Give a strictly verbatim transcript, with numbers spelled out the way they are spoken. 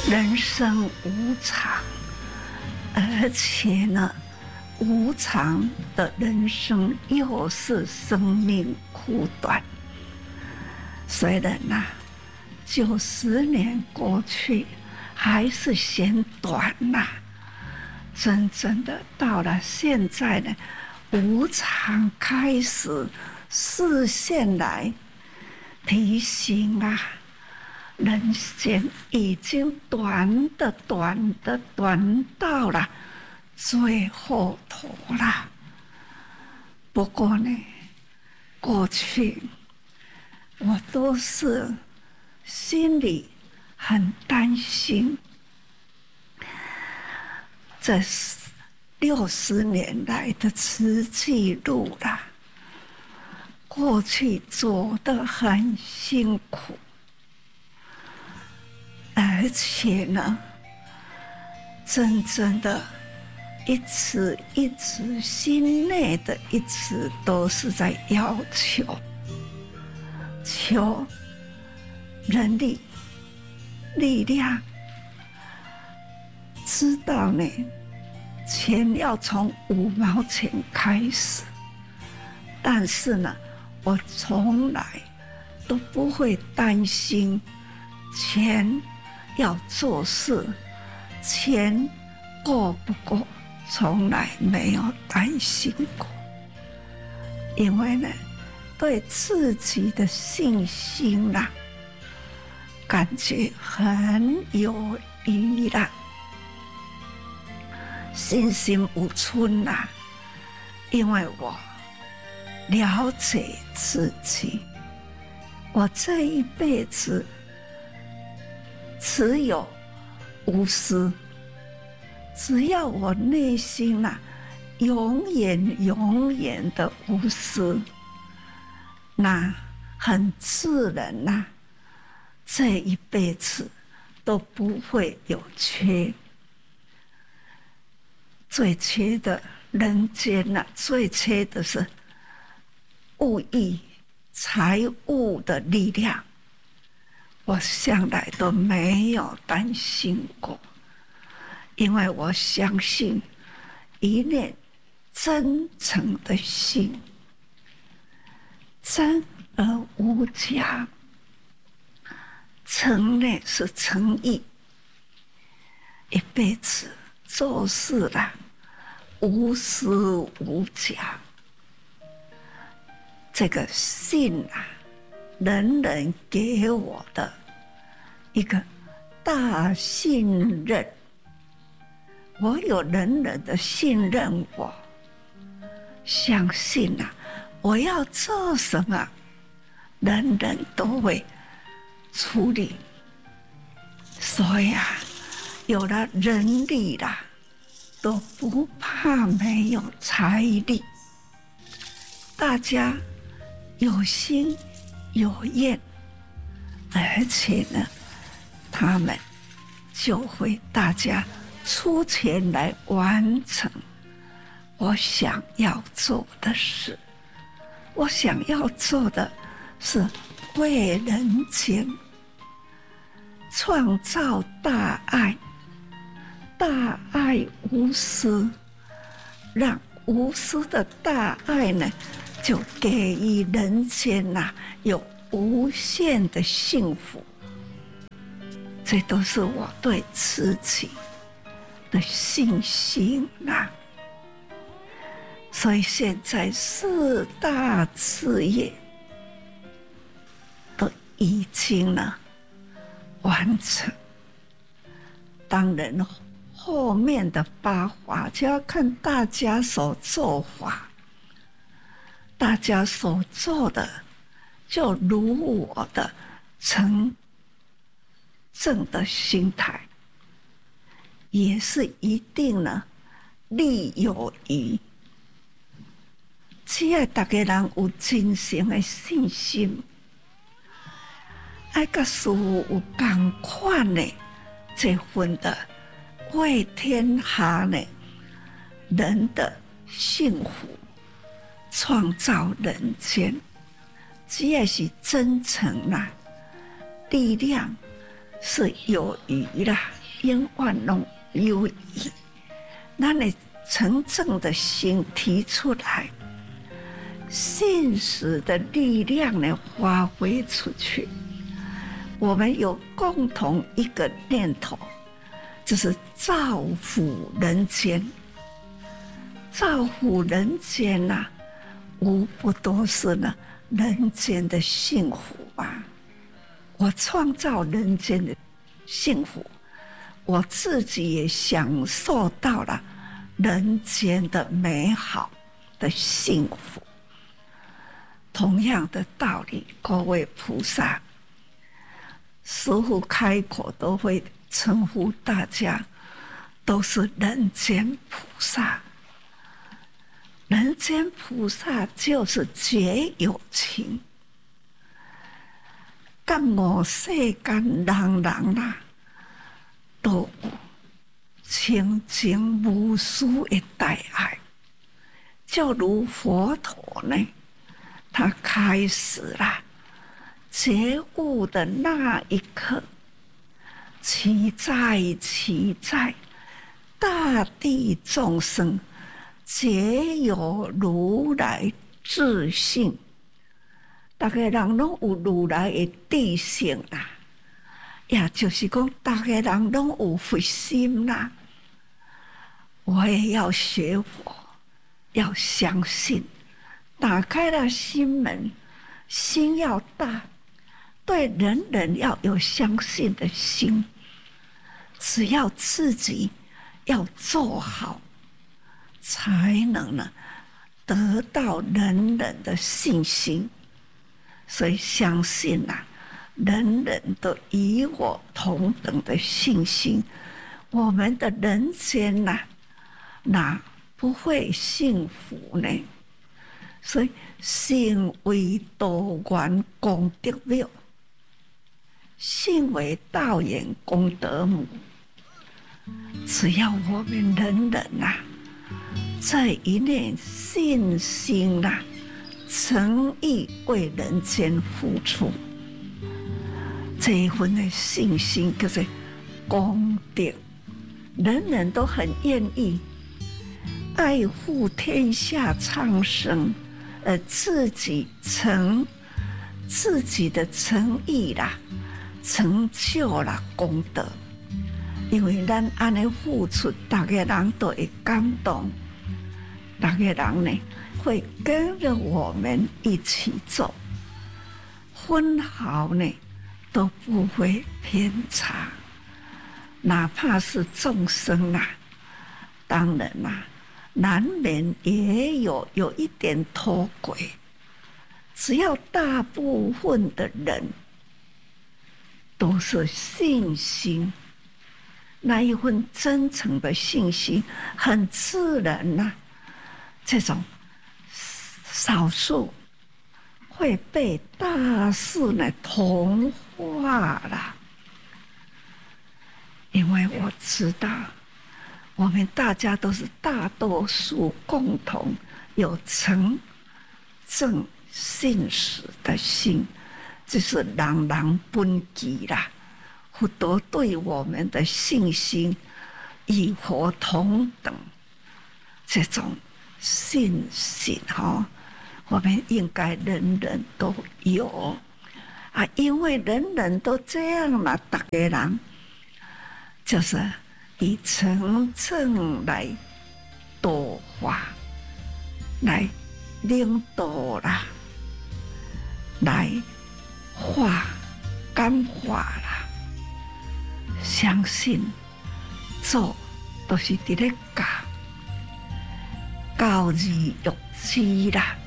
人生无常，而且呢，无常的人生又是生命苦短。虽然呐，九十年过去，还是嫌短呐。真正的到了现在呢，无常开始视线来提醒啊，人间已经短的短的短到了最后头了。不过呢，过去我都是心里很担心，这六十年来的慈济路啦，过去走得很辛苦，而且呢，真正的一直一直心内的一直都是在要求，求人力力量，知道呢，钱要从五毛钱开始，但是呢，我从来都不会担心钱要做事，钱够不够，从来没有担心过。因为呢，对自己的信心啦、啊，感觉很有余啦，信心无存啦。因为我了解自己，我这一辈子只有无私，只要我内心啊，永远永远的无私，那很自然呐、啊，这一辈子都不会有缺。最缺的人间呐、啊，最缺的是物欲、财物的力量。我向来都没有担心过，因为我相信一念真诚的心，真而无假。诚呢是诚意，一辈子做事啦，无私无假。这个信啊，人人给我的一个大信任，我有人人的信任我，相信啊，我要做什么，人人都会处理。所以啊，有了人力啦，都不怕没有财力。大家有心有愿，而且呢，他们就会大家出钱来完成我想要做的事。我想要做的是为人间创造大爱，大爱无私，让无私的大爱呢，就给予人间呐、啊、有无限的幸福。这都是我对自己的信心啦。所以现在四大事业都已经呢完成，当然后面的八法就要看大家所做法，大家所做的就如我的诚正的心态，也是一定呢利有余。只要大家人有真诚的信心，爱甲师父有同款的这份的为天下呢人的幸福，创造人间，只要是真诚啦，力量是有余啦。 永远拢有意，咱的真正的心提出来，信实的力量呢发挥出去。我们有共同一个念头，就是造福人间。造福人间呐、啊，无不都是呢人间的幸福吧。我创造人间的幸福，我自己也享受到了人间的美好的幸福。同样的道理，各位菩萨，师父开口都会称呼大家都是人间菩萨。人间菩萨就是绝有情，甲我世间人人啦，都有清净无私的大爱。就如佛陀呢，他开始了觉悟的那一刻，其在其在，大地众生皆有如来自性，大家人拢有如来的智性啦，也就是讲，大家人拢有佛心啦。我也要学佛，要相信，打开了心门，心要大，对人人要有相信的心。只要自己要做好，才能呢得到人人的信心。所以相信啊，人人都与我同等的信心，我们的人间呐、啊，哪不会幸福呢？所以信为道源功德庙，信为道源功德母。只要我们人人呐、啊，这一念信心啊，诚意为人间付出，这一份的信心叫做功德，人人都很愿意爱护天下苍生，呃，自己诚自己的诚意啦，成就了功德。因为咱安尼付出，大家人都会感动，大家人呢会跟着我们一起走，分毫呢都不会偏差。哪怕是众生啊，当然啦、啊，难免也有有一点脱轨。只要大部分的人都是信心，那一份真诚的信心，很自然呐、啊。这种少数会被大事呢同化了，因为我知道，我们大家都是大多数共同有诚正信实的心，这是人人本具啦。佛陀对我们的信心与佛同等，这种信心哈，我们应该人人都有啊！因为人人都这样嘛，大家人就是以诚正来度化，来领导啦，来化感化啦。相信做都是伫咧教，教而育之啦。